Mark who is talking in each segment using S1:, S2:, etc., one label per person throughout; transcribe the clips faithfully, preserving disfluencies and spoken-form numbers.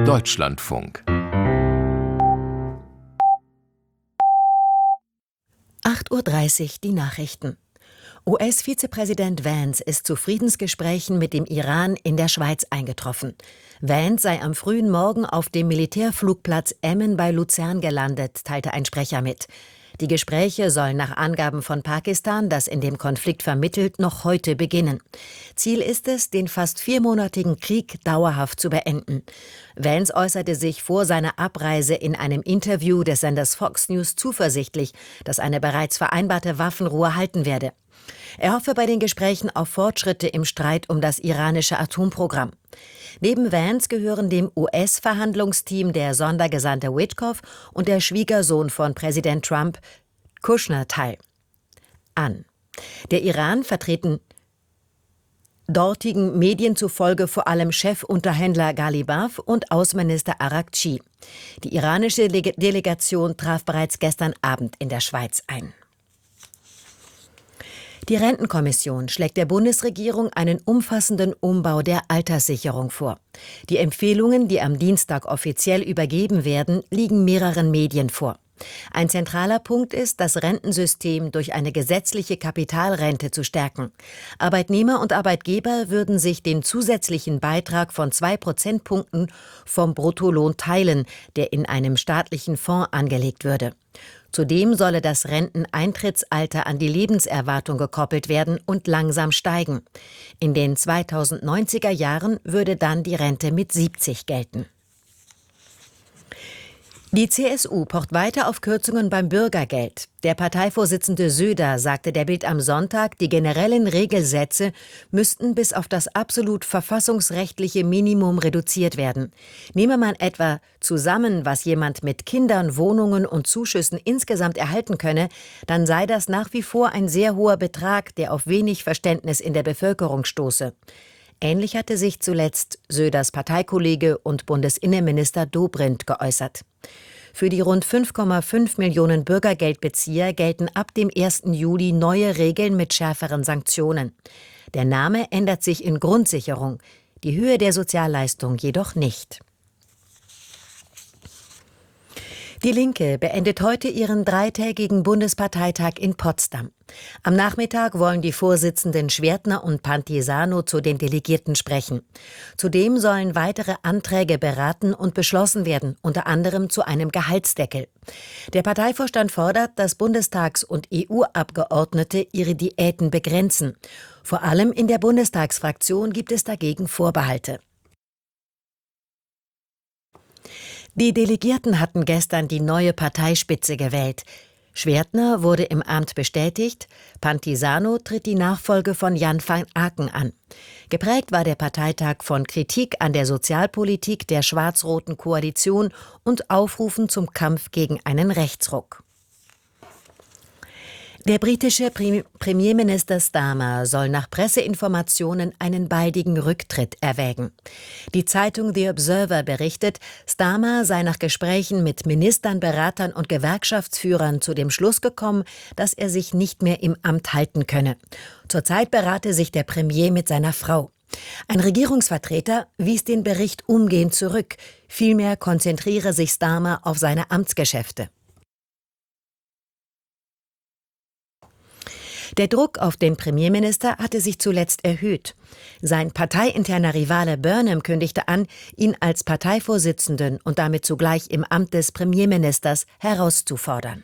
S1: Deutschlandfunk.
S2: acht Uhr dreißig, die Nachrichten. U S-Vizepräsident Vance ist zu Friedensgesprächen mit dem Iran in der Schweiz eingetroffen. Vance sei am frühen Morgen auf dem Militärflugplatz Emmen bei Luzern gelandet, teilte ein Sprecher mit. Die Gespräche sollen nach Angaben von Pakistan, das in dem Konflikt vermittelt, noch heute beginnen. Ziel ist es, den fast viermonatigen Krieg dauerhaft zu beenden. Vance äußerte sich vor seiner Abreise in einem Interview des Senders Fox News zuversichtlich, dass eine bereits vereinbarte Waffenruhe halten werde. Er hoffe bei den Gesprächen auf Fortschritte im Streit um das iranische Atomprogramm. Neben Vance gehören dem U S-Verhandlungsteam der Sondergesandte Witkoff und der Schwiegersohn von Präsident Trump, Kushner, teil. An. Der Iran vertreten dortigen Medien zufolge vor allem Chefunterhändler Ghalibaf und Außenminister Araghchi. Die iranische Delegation traf bereits gestern Abend in der Schweiz ein. Die Rentenkommission schlägt der Bundesregierung einen umfassenden Umbau der Alterssicherung vor. Die Empfehlungen, die am Dienstag offiziell übergeben werden, liegen mehreren Medien vor. Ein zentraler Punkt ist, das Rentensystem durch eine gesetzliche Kapitalrente zu stärken. Arbeitnehmer und Arbeitgeber würden sich den zusätzlichen Beitrag von zwei Prozentpunkten vom Bruttolohn teilen, der in einem staatlichen Fonds angelegt würde. Zudem solle das Renteneintrittsalter an die Lebenserwartung gekoppelt werden und langsam steigen. In den zweitausendneunziger Jahren würde dann die Rente mit siebzig gelten. Die C S U pocht weiter auf Kürzungen beim Bürgergeld. Der Parteivorsitzende Söder sagte der Bild am Sonntag, die generellen Regelsätze müssten bis auf das absolut verfassungsrechtliche Minimum reduziert werden. Nehme man etwa zusammen, was jemand mit Kindern, Wohnungen und Zuschüssen insgesamt erhalten könne, dann sei das nach wie vor ein sehr hoher Betrag, der auf wenig Verständnis in der Bevölkerung stoße. Ähnlich hatte sich zuletzt Söders Parteikollege und Bundesinnenminister Dobrindt geäußert. Für die rund fünf Komma fünf Millionen Bürgergeldbezieher gelten ab dem ersten Juli neue Regeln mit schärferen Sanktionen. Der Name ändert sich in Grundsicherung, die Höhe der Sozialleistung jedoch nicht. Die Linke beendet heute ihren dreitägigen Bundesparteitag in Potsdam. Am Nachmittag wollen die Vorsitzenden Schwertner und Pantisano zu den Delegierten sprechen. Zudem sollen weitere Anträge beraten und beschlossen werden, unter anderem zu einem Gehaltsdeckel. Der Parteivorstand fordert, dass Bundestags- und E U-Abgeordnete ihre Diäten begrenzen. Vor allem in der Bundestagsfraktion gibt es dagegen Vorbehalte. Die Delegierten hatten gestern die neue Parteispitze gewählt. Schwertner wurde im Amt bestätigt, Pantisano tritt die Nachfolge von Jan van Aken an. Geprägt war der Parteitag von Kritik an der Sozialpolitik der schwarz-roten Koalition und Aufrufen zum Kampf gegen einen Rechtsruck. Der britische Premierminister Starmer soll nach Presseinformationen einen baldigen Rücktritt erwägen. Die Zeitung The Observer berichtet, Starmer sei nach Gesprächen mit Ministern, Beratern und Gewerkschaftsführern zu dem Schluss gekommen, dass er sich nicht mehr im Amt halten könne. Zurzeit berate sich der Premier mit seiner Frau. Ein Regierungsvertreter wies den Bericht umgehend zurück. Vielmehr konzentriere sich Starmer auf seine Amtsgeschäfte. Der Druck auf den Premierminister hatte sich zuletzt erhöht. Sein parteiinterner Rivale Burnham kündigte an, ihn als Parteivorsitzenden und damit zugleich im Amt des Premierministers herauszufordern.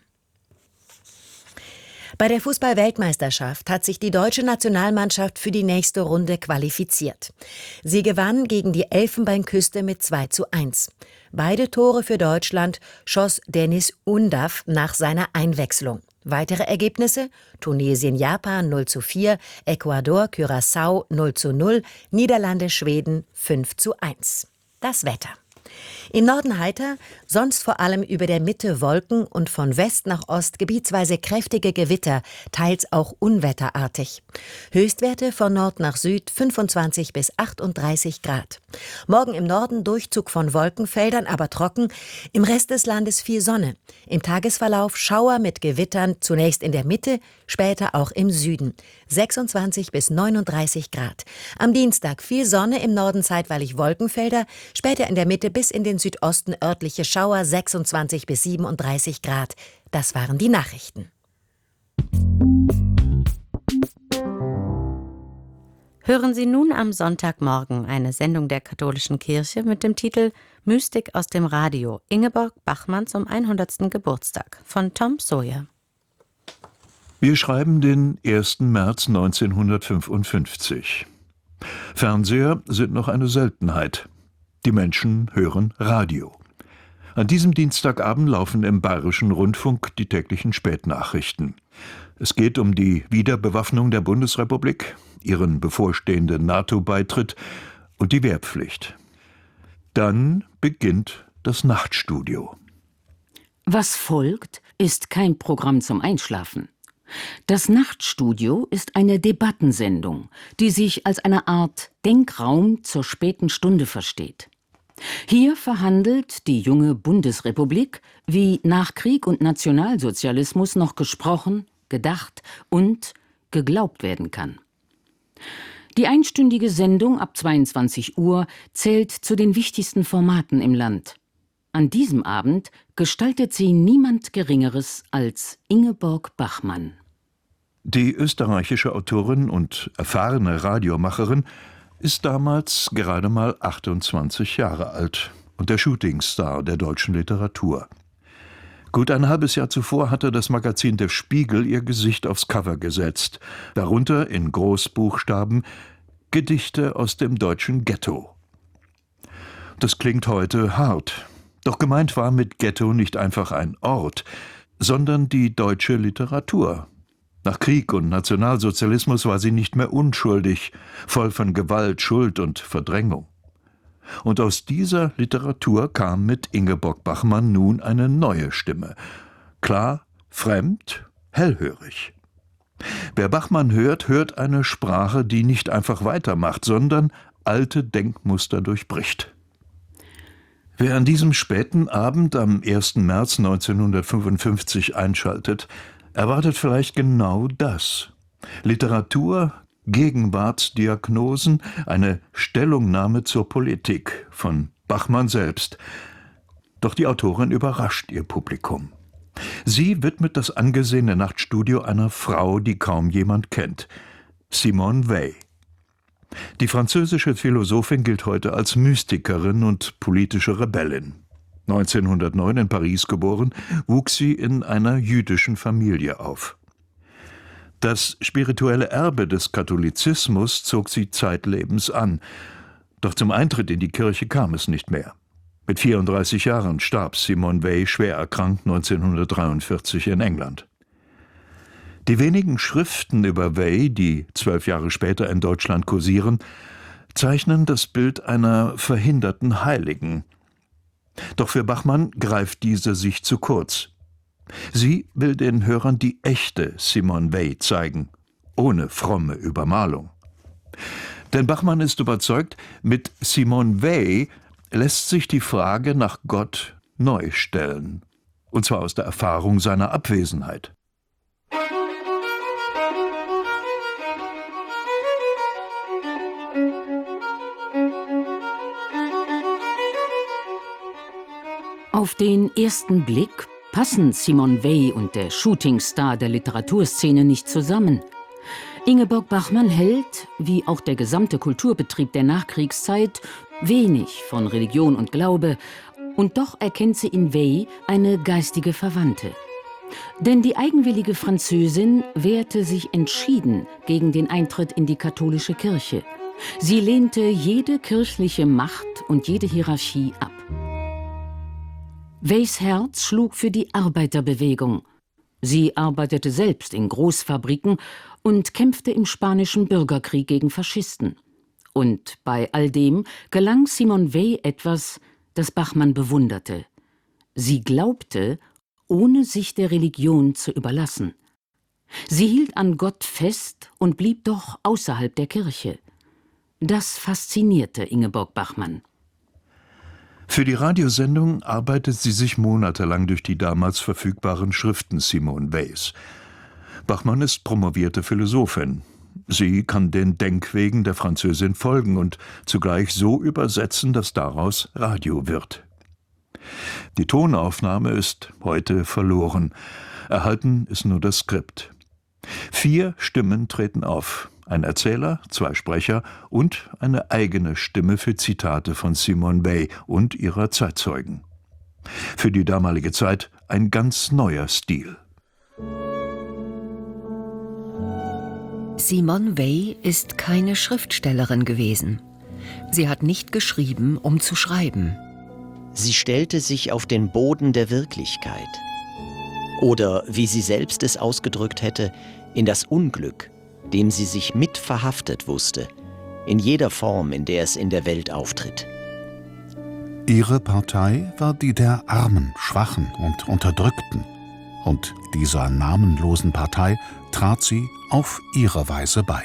S2: Bei der Fußball-Weltmeisterschaft hat sich die deutsche Nationalmannschaft für die nächste Runde qualifiziert. Sie gewann gegen die Elfenbeinküste mit zwei zu eins. Beide Tore für Deutschland schoss Deniz Undav nach seiner Einwechslung. Weitere Ergebnisse: Tunesien-Japan null zu vier, Ecuador-Curaçao null zu null, Niederlande-Schweden fünf zu eins. Das Wetter. Im Norden heiter, sonst vor allem über der Mitte Wolken und von West nach Ost gebietsweise kräftige Gewitter, teils auch unwetterartig. Höchstwerte von Nord nach Süd fünfundzwanzig bis achtunddreißig Grad. Morgen im Norden Durchzug von Wolkenfeldern, aber trocken, im Rest des Landes viel Sonne. Im Tagesverlauf Schauer mit Gewittern, zunächst in der Mitte, später auch im Süden. sechsundzwanzig bis neununddreißig Grad. Am Dienstag viel Sonne, im Norden zeitweilig Wolkenfelder, später in der Mitte bis bis in den Südosten örtliche Schauer, sechsundzwanzig bis siebenunddreißig Grad. Das waren die Nachrichten.
S1: Hören Sie nun am Sonntagmorgen eine Sendung der Katholischen Kirche mit dem Titel Mystik aus dem Radio, Ingeborg Bachmann zum hundertsten Geburtstag von Tom Sawyer.
S3: Wir schreiben den ersten März neunzehnhundertfünfundfünfzig. Fernseher sind noch eine Seltenheit. Die Menschen hören Radio. An diesem Dienstagabend laufen im Bayerischen Rundfunk die täglichen Spätnachrichten. Es geht um die Wiederbewaffnung der Bundesrepublik, ihren bevorstehenden NATO-Beitritt und die Wehrpflicht. Dann beginnt das Nachtstudio.
S4: Was folgt, ist kein Programm zum Einschlafen. Das Nachtstudio ist eine Debattensendung, die sich als eine Art Denkraum zur späten Stunde versteht. Hier verhandelt die junge Bundesrepublik, wie nach Krieg und Nationalsozialismus noch gesprochen, gedacht und geglaubt werden kann. Die einstündige Sendung ab zweiundzwanzig Uhr zählt zu den wichtigsten Formaten im Land. An diesem Abend gestaltet sie niemand Geringeres als Ingeborg Bachmann.
S3: Die österreichische Autorin und erfahrene Radiomacherin ist damals gerade mal achtundzwanzig Jahre alt und der Shootingstar der deutschen Literatur. Gut ein halbes Jahr zuvor hatte das Magazin Der Spiegel ihr Gesicht aufs Cover gesetzt, darunter in Großbuchstaben Gedichte aus dem deutschen Ghetto. Das klingt heute hart, doch gemeint war mit Ghetto nicht einfach ein Ort, sondern die deutsche Literatur. Nach Krieg und Nationalsozialismus war sie nicht mehr unschuldig, voll von Gewalt, Schuld und Verdrängung. Und aus dieser Literatur kam mit Ingeborg Bachmann nun eine neue Stimme. Klar, fremd, hellhörig. Wer Bachmann hört, hört eine Sprache, die nicht einfach weitermacht, sondern alte Denkmuster durchbricht. Wer an diesem späten Abend am ersten März neunzehnhundertfünfundfünfzig einschaltet, erwartet vielleicht genau das. Literatur, Gegenwartsdiagnosen, eine Stellungnahme zur Politik von Bachmann selbst. Doch die Autorin überrascht ihr Publikum. Sie widmet das angesehene Nachtstudio einer Frau, die kaum jemand kennt, Simone Weil. Die französische Philosophin gilt heute als Mystikerin und politische Rebellin. neunzehnhundertneun in Paris geboren, wuchs sie in einer jüdischen Familie auf. Das spirituelle Erbe des Katholizismus zog sie zeitlebens an, doch zum Eintritt in die Kirche kam es nicht mehr. Mit vierunddreißig Jahren starb Simone Weil schwer erkrankt neunzehnhundertdreiundvierzig in England. Die wenigen Schriften über Weil, die zwölf Jahre später in Deutschland kursieren, zeichnen das Bild einer verhinderten Heiligen. Doch für Bachmann greift diese sich zu kurz. Sie will den Hörern die echte Simone Weil zeigen, ohne fromme Übermalung. Denn Bachmann ist überzeugt, mit Simone Weil lässt sich die Frage nach Gott neu stellen, und zwar aus der Erfahrung seiner Abwesenheit.
S4: Auf den ersten Blick passen Simone Weil und der Shootingstar der Literaturszene nicht zusammen. Ingeborg Bachmann hält, wie auch der gesamte Kulturbetrieb der Nachkriegszeit, wenig von Religion und Glaube, und doch erkennt sie in Weil eine geistige Verwandte. Denn die eigenwillige Französin wehrte sich entschieden gegen den Eintritt in die katholische Kirche. Sie lehnte jede kirchliche Macht und jede Hierarchie ab. Weils Herz schlug für die Arbeiterbewegung. Sie arbeitete selbst in Großfabriken und kämpfte im Spanischen Bürgerkrieg gegen Faschisten. Und bei all dem gelang Simone Weil etwas, das Bachmann bewunderte. Sie glaubte, ohne sich der Religion zu überlassen. Sie hielt an Gott fest und blieb doch außerhalb der Kirche. Das faszinierte Ingeborg Bachmann.
S3: Für die Radiosendung arbeitet sie sich monatelang durch die damals verfügbaren Schriften Simone Weils. Bachmann ist promovierte Philosophin. Sie kann den Denkwegen der Französin folgen und zugleich so übersetzen, dass daraus Radio wird. Die Tonaufnahme ist heute verloren. Erhalten ist nur das Skript. Vier Stimmen treten auf. Ein Erzähler, zwei Sprecher und eine eigene Stimme für Zitate von Simone Weil und ihrer Zeitzeugen. Für die damalige Zeit ein ganz neuer Stil.
S2: Simone Weil ist keine Schriftstellerin gewesen. Sie hat nicht geschrieben, um zu schreiben.
S5: Sie stellte sich auf den Boden der Wirklichkeit. Oder, wie sie selbst es ausgedrückt hätte, in das Unglück, dem sie sich mit verhaftet wusste, in jeder Form, in der es in der Welt auftritt.
S6: Ihre Partei war die der Armen, Schwachen und Unterdrückten. Und dieser namenlosen Partei trat sie auf ihre Weise bei.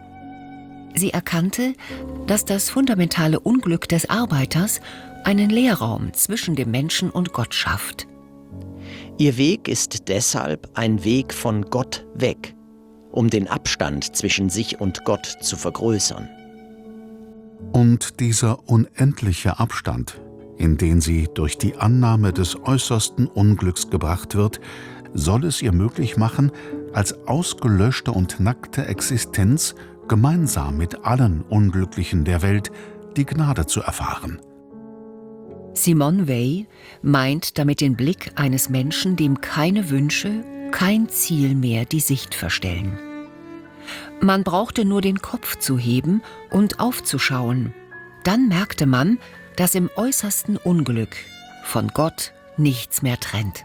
S2: Sie erkannte, dass das fundamentale Unglück des Arbeiters einen Leerraum zwischen dem Menschen und Gott schafft.
S5: Ihr Weg ist deshalb ein Weg von Gott weg, um den Abstand zwischen sich und Gott zu vergrößern.
S6: Und dieser unendliche Abstand, in den sie durch die Annahme des äußersten Unglücks gebracht wird, soll es ihr möglich machen, als ausgelöschte und nackte Existenz gemeinsam mit allen Unglücklichen der Welt die Gnade zu erfahren.
S2: Simone Weil meint damit den Blick eines Menschen, dem keine Wünsche, kein Ziel mehr die Sicht verstellen. Man brauchte nur den Kopf zu heben und aufzuschauen. Dann merkte man, dass im äußersten Unglück von Gott nichts mehr trennt.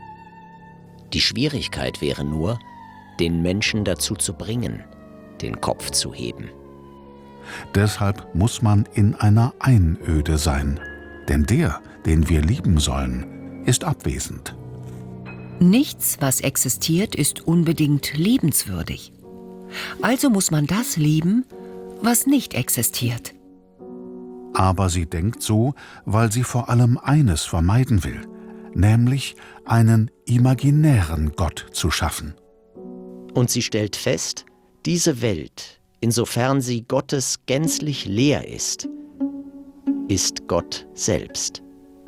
S5: Die Schwierigkeit wäre nur, den Menschen dazu zu bringen, den Kopf zu heben.
S6: Deshalb muss man in einer Einöde sein. Denn der, den wir lieben sollen, ist abwesend.
S2: Nichts, was existiert, ist unbedingt liebenswürdig. Also muss man das lieben, was nicht existiert.
S6: Aber sie denkt so, weil sie vor allem eines vermeiden will, nämlich einen imaginären Gott zu schaffen.
S5: Und sie stellt fest, diese Welt, insofern sie Gottes gänzlich leer ist, ist Gott selbst.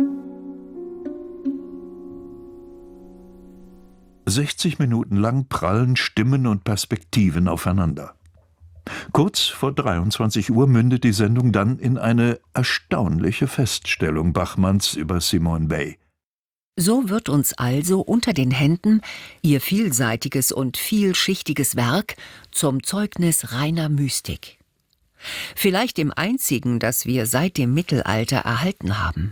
S3: sechzig Minuten lang prallen Stimmen und Perspektiven aufeinander. Kurz vor dreiundzwanzig Uhr mündet die Sendung dann in eine erstaunliche Feststellung Bachmanns über Simone Weil.
S2: So wird uns also unter den Händen ihr vielseitiges und vielschichtiges Werk zum Zeugnis reiner Mystik. Vielleicht dem einzigen, das wir seit dem Mittelalter erhalten haben.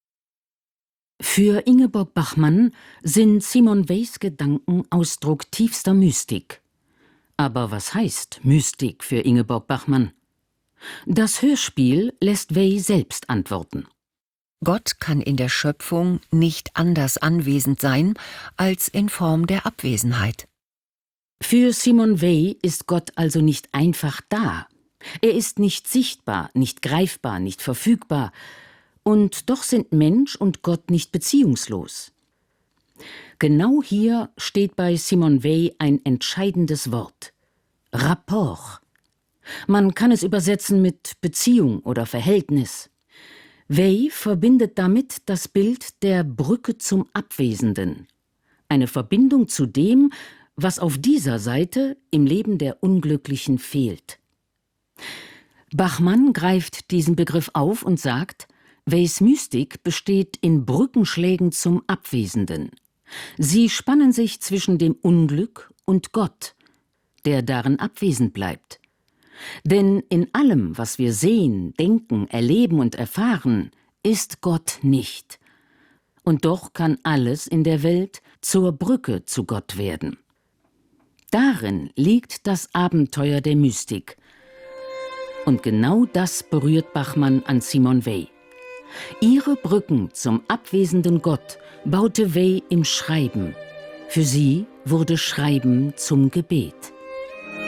S4: Für Ingeborg Bachmann sind Simone Weils Gedanken Ausdruck tiefster Mystik. Aber was heißt Mystik für Ingeborg Bachmann? Das Hörspiel lässt Weil selbst antworten.
S2: Gott kann in der Schöpfung nicht anders anwesend sein als in Form der Abwesenheit.
S4: Für Simone Weil ist Gott also nicht einfach da. Er ist nicht sichtbar, nicht greifbar, nicht verfügbar. Und doch sind Mensch und Gott nicht beziehungslos. Genau hier steht bei Simone Weil ein entscheidendes Wort: Rapport. Man kann es übersetzen mit Beziehung oder Verhältnis. Weil verbindet damit das Bild der Brücke zum Abwesenden. Eine Verbindung zu dem, was auf dieser Seite im Leben der Unglücklichen fehlt. Bachmann greift diesen Begriff auf und sagt, Weils Mystik besteht in Brückenschlägen zum Abwesenden. Sie spannen sich zwischen dem Unglück und Gott, der darin abwesend bleibt. Denn in allem, was wir sehen, denken, erleben und erfahren, ist Gott nicht. Und doch kann alles in der Welt zur Brücke zu Gott werden. Darin liegt das Abenteuer der Mystik. Und genau das berührt Bachmann an Simone Weil. Ihre Brücken zum abwesenden Gott baute Weil im Schreiben. Für sie wurde Schreiben zum Gebet.